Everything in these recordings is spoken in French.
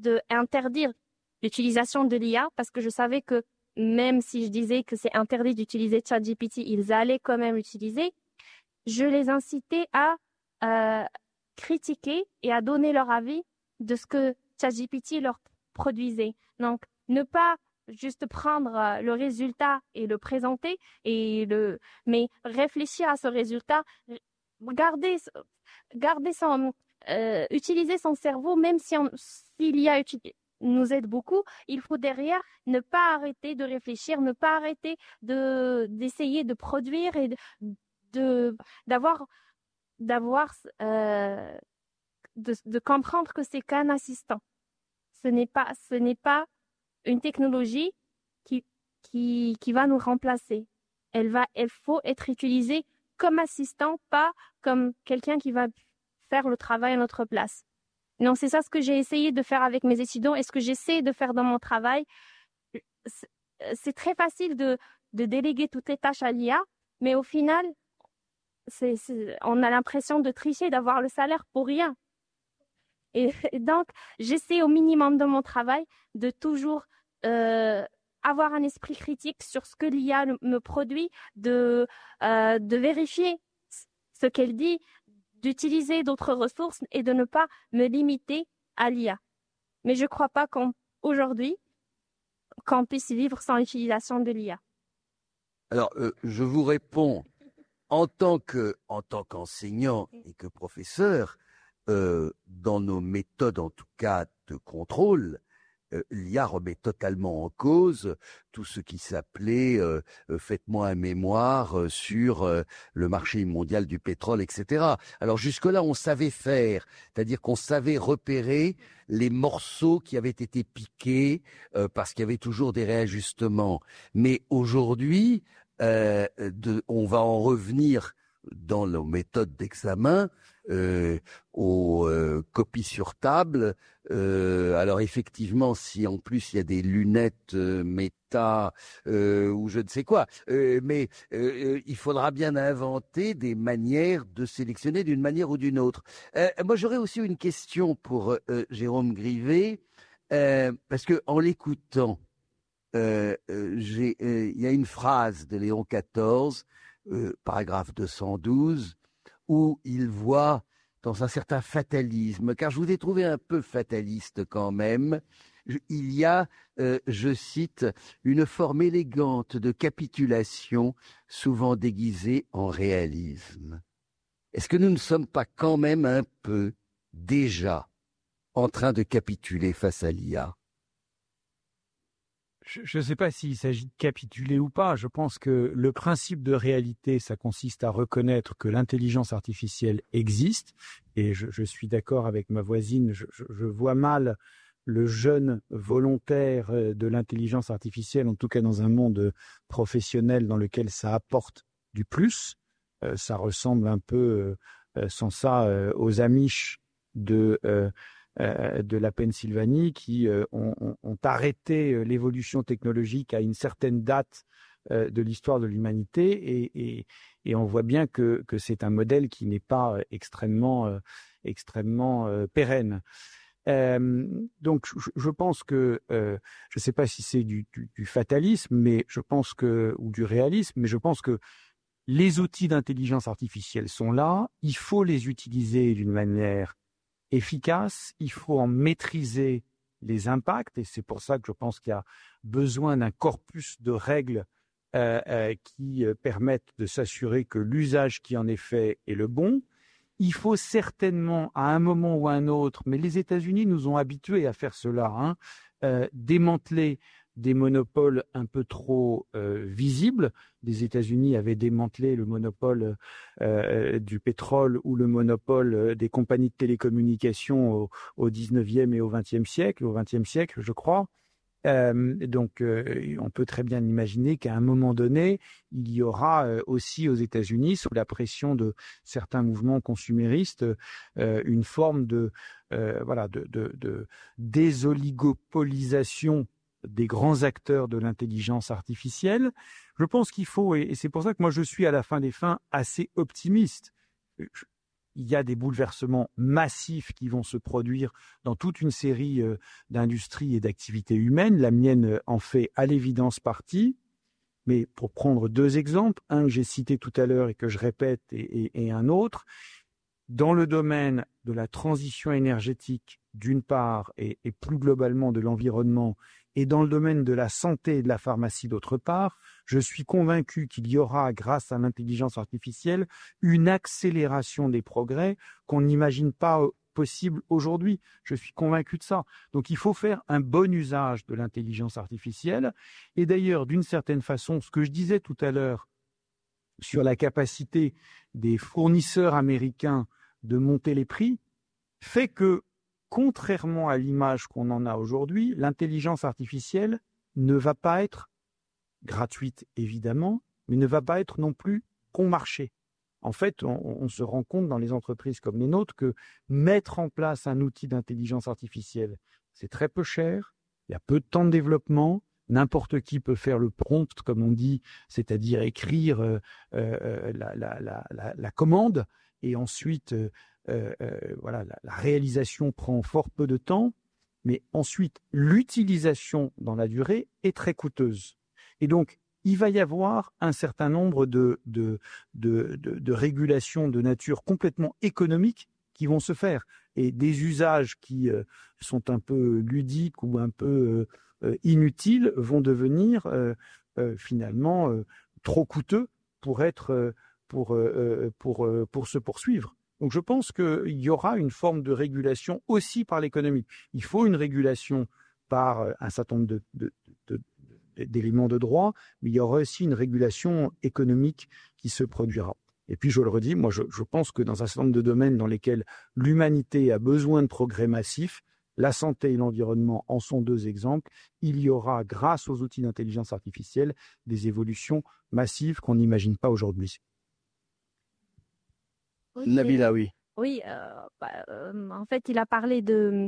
d'interdire l'utilisation de l'IA parce que je savais que même si je disais que c'est interdit d'utiliser ChatGPT, ils allaient quand même l'utiliser. Je les incitais à critiquer et à donner leur avis de ce que ChatGPT leur produisait. Donc, ne pas juste prendre le résultat et le présenter, mais réfléchir à ce résultat, utiliser son cerveau, même s'il y a nous aide beaucoup, il faut derrière ne pas arrêter de réfléchir, ne pas arrêter d'essayer de produire et d'avoir de comprendre que c'est qu'un assistant. Ce n'est pas une technologie qui va nous remplacer. Elle faut être utilisée comme assistant, pas comme quelqu'un qui va faire le travail à notre place. Donc, c'est ça ce que j'ai essayé de faire avec mes étudiants et ce que j'essaie de faire dans mon travail. C'est très facile de déléguer toutes les tâches à l'IA, mais au final, on a l'impression de tricher, d'avoir le salaire pour rien. Et donc, j'essaie au minimum dans mon travail de toujours avoir un esprit critique sur ce que l'IA me produit, de vérifier ce qu'elle dit, d'utiliser d'autres ressources et de ne pas me limiter à l'IA. Mais je ne crois pas qu'aujourd'hui, qu'on puisse vivre sans l'utilisation de l'IA. Alors, je vous réponds en tant qu'enseignant et que professeur, dans nos méthodes, en tout cas, de contrôle, l'IA remet totalement en cause tout ce qui s'appelait faites-moi un mémoire sur le marché mondial du pétrole, etc. Alors jusque-là, on savait faire, c'est-à-dire qu'on savait repérer les morceaux qui avaient été piqués parce qu'il y avait toujours des réajustements. Mais aujourd'hui, on va en revenir dans nos méthodes d'examen aux copies sur table. Alors effectivement, si en plus il y a des lunettes méta ou je ne sais quoi, mais il faudra bien inventer des manières de sélectionner d'une manière ou d'une autre. Moi, j'aurais aussi une question pour Jérôme Grivet, parce que en l'écoutant, il y a une phrase de Léon XIV, paragraphe 212, où il voit dans un certain fatalisme, car je vous ai trouvé un peu fataliste quand même, il y a, je cite, une forme élégante de capitulation, souvent déguisée en réalisme. Est-ce que nous ne sommes pas quand même un peu déjà en train de capituler face à l'IA ? Je ne sais pas s'il s'agit de capituler ou pas. Je pense que le principe de réalité, ça consiste à reconnaître que l'intelligence artificielle existe. Et je suis d'accord avec ma voisine, je vois mal le jeune volontaire de l'intelligence artificielle, en tout cas dans un monde professionnel dans lequel ça apporte du plus. Ça ressemble un peu, sans ça, aux Amish de la Pennsylvanie qui ont arrêté l'évolution technologique à une certaine date de l'histoire de l'humanité et on voit bien que c'est un modèle qui n'est pas extrêmement pérenne. Donc je pense que je ne sais pas si c'est du fatalisme, mais je pense ou du réalisme, mais je pense que les outils d'intelligence artificielle sont là, il faut les utiliser d'une manière efficace, il faut en maîtriser les impacts et c'est pour ça que je pense qu'il y a besoin d'un corpus de règles qui permettent de s'assurer que l'usage qui en est fait est le bon. Il faut certainement à un moment ou à un autre, mais les États-Unis nous ont habitués à faire cela, démanteler des monopoles un peu trop visibles. Les États-Unis avaient démantelé le monopole du pétrole ou le monopole des compagnies de télécommunications au 19e et au 20e siècle, je crois. Donc, on peut très bien imaginer qu'à un moment donné, il y aura aussi aux États-Unis, sous la pression de certains mouvements consuméristes, une forme de désoligopolisation des grands acteurs de l'intelligence artificielle. Je pense qu'il faut, et c'est pour ça que moi je suis à la fin des fins assez optimiste. il y a des bouleversements massifs qui vont se produire dans toute une série d'industries et d'activités humaines. La mienne en fait à l'évidence partie. Mais pour prendre deux exemples, un que j'ai cité tout à l'heure et que je répète et un autre, dans le domaine de la transition énergétique d'une part et plus globalement de l'environnement et dans le domaine de la santé et de la pharmacie d'autre part, je suis convaincu qu'il y aura, grâce à l'intelligence artificielle, une accélération des progrès qu'on n'imagine pas possible aujourd'hui. Je suis convaincu de ça. Donc il faut faire un bon usage de l'intelligence artificielle. Et d'ailleurs, d'une certaine façon, ce que je disais tout à l'heure sur la capacité des fournisseurs américains de monter les prix, fait que, contrairement à l'image qu'on en a aujourd'hui, l'intelligence artificielle ne va pas être gratuite, évidemment, mais ne va pas être non plus bon marché. En fait, on se rend compte dans les entreprises comme les nôtres que mettre en place un outil d'intelligence artificielle, c'est très peu cher, il y a peu de temps de développement, n'importe qui peut faire le prompt, comme on dit, c'est-à-dire écrire la commande, et ensuite, voilà, la réalisation prend fort peu de temps, mais ensuite, l'utilisation dans la durée est très coûteuse. Et donc, il va y avoir un certain nombre de régulations de nature complètement économique qui vont se faire. Et des usages qui sont un peu ludiques ou un peu inutiles vont devenir finalement trop coûteux pour se poursuivre. Donc je pense qu'il y aura une forme de régulation aussi par l'économie. Il faut une régulation par un certain nombre d'éléments de droit, mais il y aura aussi une régulation économique qui se produira. Et puis je le redis, moi je pense que dans un certain nombre de domaines dans lesquels l'humanité a besoin de progrès massifs, la santé et l'environnement en sont deux exemples, il y aura, grâce aux outils d'intelligence artificielle, des évolutions massives qu'on n'imagine pas aujourd'hui. Oui, Nabila, oui. Oui, en fait, il a parlé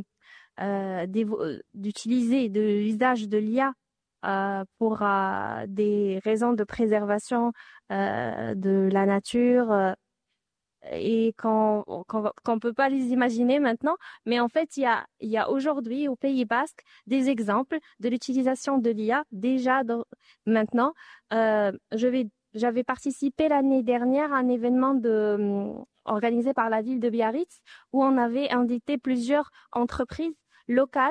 d'utiliser de l'usage de l'IA pour des raisons de préservation de la nature et qu'on peut pas les imaginer maintenant. Mais en fait, il y a aujourd'hui au Pays Basque des exemples de l'utilisation de l'IA déjà maintenant. J'avais participé l'année dernière à un événement organisé par la ville de Biarritz où on avait invité plusieurs entreprises locales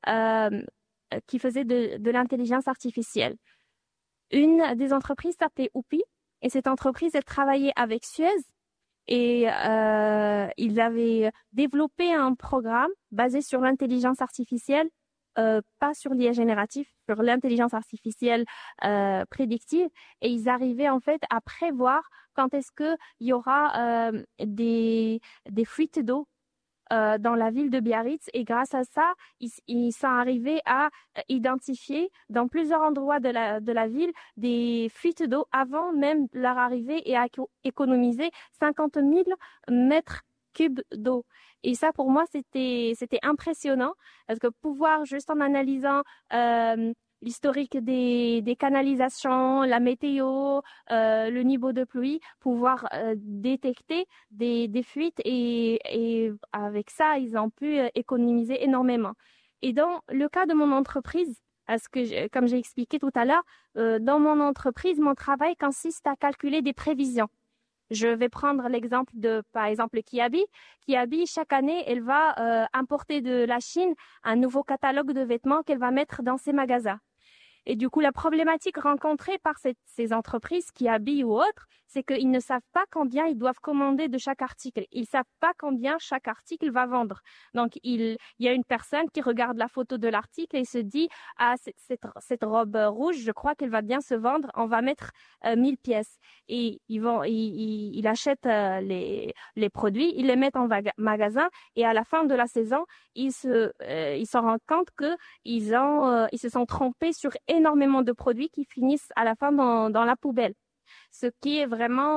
qui faisaient de l'intelligence artificielle. Une des entreprises s'appelait Oupi et cette entreprise, elle travaillait avec Suez et ils avaient développé un programme basé sur l'intelligence artificielle, pas sur l'IA génératif, sur l'intelligence artificielle prédictive, et ils arrivaient en fait à prévoir quand est-ce qu'il y aura des fuites d'eau dans la ville de Biarritz, et grâce à ça, ils sont arrivés à identifier dans plusieurs endroits de la ville des fuites d'eau avant même leur arrivée et à économiser 50 000 mètres cubes d'eau. Et ça, pour moi, c'était impressionnant parce que pouvoir, juste en analysant l'historique des canalisations, la météo, le niveau de pluie, pouvoir détecter des fuites et avec ça, ils ont pu économiser énormément. Et dans le cas de mon entreprise, parce que comme j'ai expliqué tout à l'heure, dans mon entreprise, mon travail consiste à calculer des prévisions. Je vais prendre l'exemple par exemple, Kiabi. Kiabi, chaque année, elle va importer de la Chine un nouveau catalogue de vêtements qu'elle va mettre dans ses magasins. Et du coup, la problématique rencontrée par ces entreprises qui habillent ou autres, c'est qu'ils ne savent pas combien ils doivent commander de chaque article. Ils ne savent pas combien chaque article va vendre. Donc, il y a une personne qui regarde la photo de l'article et se dit « Ah, cette robe rouge, je crois qu'elle va bien se vendre. On va mettre 1000 pièces. » Et il achète les produits, il les met en magasin et à la fin de la saison, il s'en rend compte qu'ils se sont trompés sur énormément de produits qui finissent à la fin dans la poubelle. Ce qui est vraiment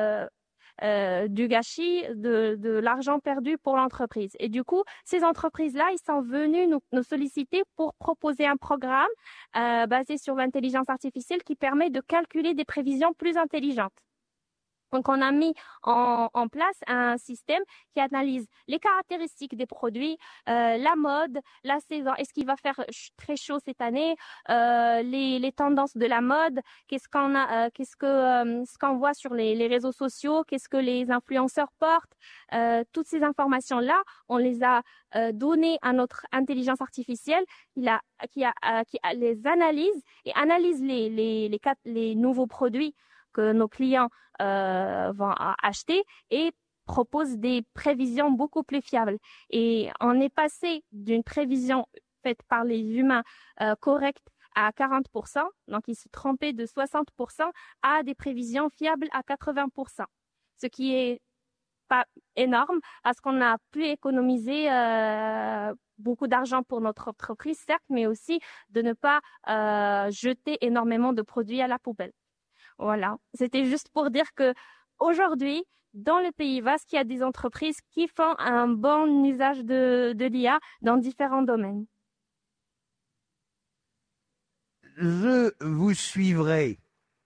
du gâchis, de l'argent perdu pour l'entreprise. Et du coup, ces entreprises-là, ils sont venus nous solliciter pour proposer un programme basé sur l'intelligence artificielle qui permet de calculer des prévisions plus intelligentes. Donc, on a mis en place un système qui analyse les caractéristiques des produits, la mode, la saison, est-ce qu'il va faire très chaud cette année, les tendances de la mode, ce qu'on voit sur les réseaux sociaux, qu'est-ce que les influenceurs portent. Toutes ces informations-là, on les a données à notre intelligence artificielle qui les analyse et analyse les nouveaux produits que nos clients vont acheter et propose des prévisions beaucoup plus fiables. Et on est passé d'une prévision faite par les humains correcte à 40%, donc ils se trompaient de 60%, à des prévisions fiables à 80%, ce qui est pas énorme parce qu'on a pu économiser beaucoup d'argent pour notre entreprise, certes, mais aussi de ne pas jeter énormément de produits à la poubelle. Voilà, c'était juste pour dire que aujourd'hui, dans le Pays Basque, il y a des entreprises qui font un bon usage de l'IA dans différents domaines. Je vous suivrai.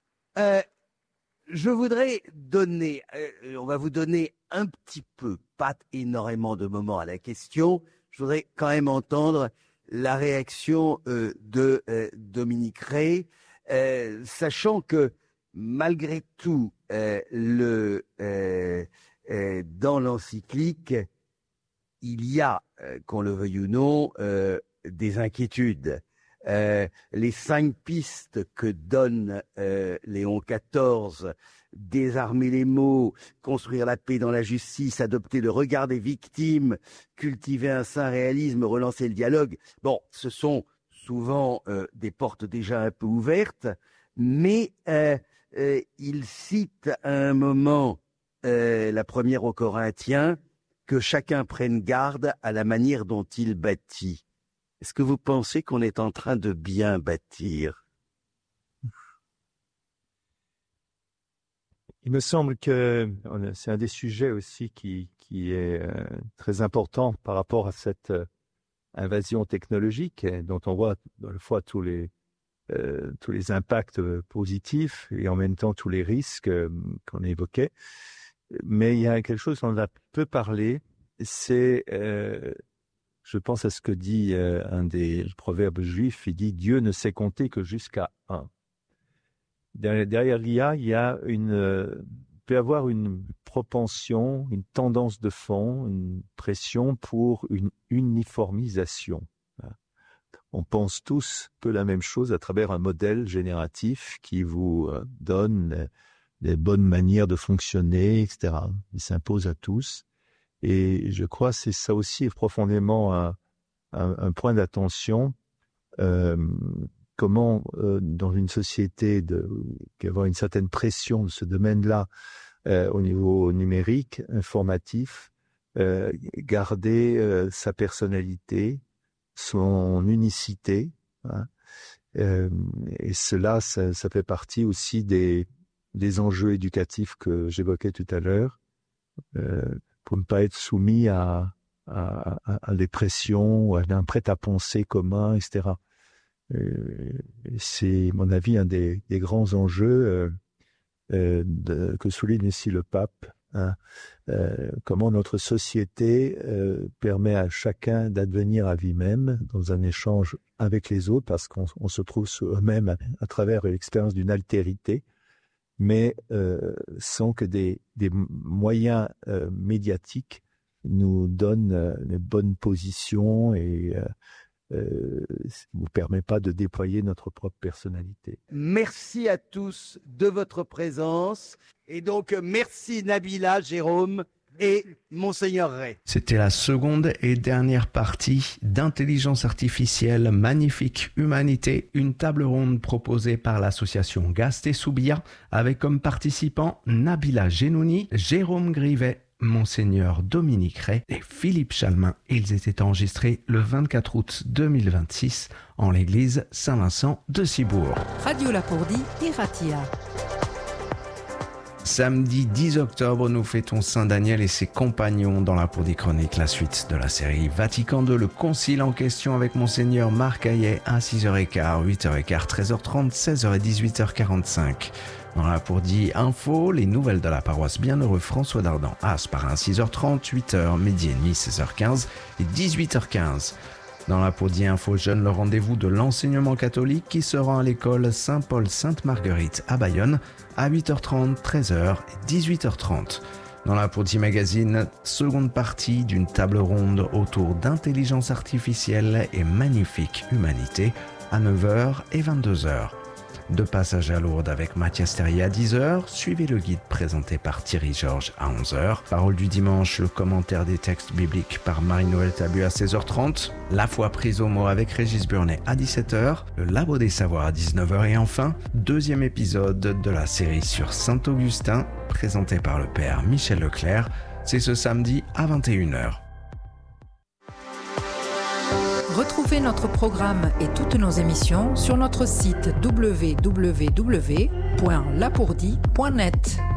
Je voudrais donner, on va vous donner un petit peu, pas énormément de moments à la question. Je voudrais quand même entendre la réaction de Dominique Rey, sachant que malgré tout, dans l'encyclique, il y a, qu'on le veuille ou non, des inquiétudes. Les 5 pistes que donne Léon XIV, désarmer les mots, construire la paix dans la justice, adopter le regard des victimes, cultiver un sain réalisme, relancer le dialogue. Bon, ce sont souvent des portes déjà un peu ouvertes, mais il cite à un moment, la première aux Corinthiens, que chacun prenne garde à la manière dont il bâtit. Est-ce que vous pensez qu'on est en train de bien bâtir? Il me semble que c'est un des sujets aussi qui est très important par rapport à cette invasion technologique dont on voit à la fois tous les impacts positifs et en même temps tous les risques qu'on évoquait. Mais il y a quelque chose dont on a peu parlé, c'est... je pense à ce que dit un des proverbes juifs, il dit « Dieu ne sait compter que jusqu'à 1 ». Derrière l'IA, il y a peut avoir une propension, une tendance de fond, une pression pour une uniformisation. On pense tous peu la même chose à travers un modèle génératif qui vous donne des bonnes manières de fonctionner, etc. Il s'impose à tous. Et je crois que c'est ça aussi profondément un point d'attention. Comment, dans une société qui a une certaine pression de ce domaine-là au niveau numérique, informatif, garder sa personnalité, son unicité. Hein, et cela, ça fait partie aussi des enjeux éducatifs que j'évoquais tout à l'heure. Pour ne pas être soumis à des pressions, à un prêt-à-penser commun, etc. C'est, à mon avis, un des grands enjeux que souligne ici le pape. Hein, comment notre société permet à chacun d'advenir à lui-même dans un échange avec les autres, parce qu'on se trouve eux-mêmes à travers l'expérience d'une altérité, mais sans que des moyens médiatiques nous donnent les bonnes positions et ne vous permet pas de déployer notre propre personnalité. Merci à tous de votre présence. Et donc, merci Nabila, Jérôme et Monseigneur Rey. C'était la seconde et dernière partie d'Intelligence artificielle Magnifique Humanité, une table ronde proposée par l'association Gast Soubia avec comme participants Nabila Genouni, Jérôme Grivet, Monseigneur Dominique Rey et Philippe Chalmin. Ils étaient enregistrés le 24 août 2026 en l'église Saint-Vincent de Cibourg. Radio Lapourdie et Ratia. Samedi 10 octobre, nous fêtons Saint Daniel et ses compagnons dans la Pour des Chroniques, la suite de la série Vatican II, le concile en question avec Monseigneur Marc Hayet à 6h15, 8h15, 13h30, 16h et 18h45. Dans la Pour dit Info, les nouvelles de la paroisse Bienheureux François d'Ardan à Asparin, 6h30, 8h, midi et demi, 16h15 et 18h15. Dans la Pour dit Info Jeune, le rendez-vous de l'enseignement catholique qui se rend à l'école Saint-Paul-Sainte-Marguerite à Bayonne à 8h30, 13h et 18h30. Dans la Pour dit Magazine, seconde partie d'une table ronde autour d'intelligence artificielle et magnifique humanité à 9h et 22h. De passage à Lourdes avec Mathias Terrier à 10h, suivez le guide présenté par Thierry Georges à 11h. Parole du dimanche, le commentaire des textes bibliques par Marie-Noël Tabu à 16h30. La foi prise au mot avec Régis Burnet à 17h. Le Labo des Savoirs à 19h. Et enfin, deuxième épisode de la série sur Saint-Augustin, présenté par le père Michel Leclerc. C'est ce samedi à 21h. Retrouvez notre programme et toutes nos émissions sur notre site www.lapourdi.net.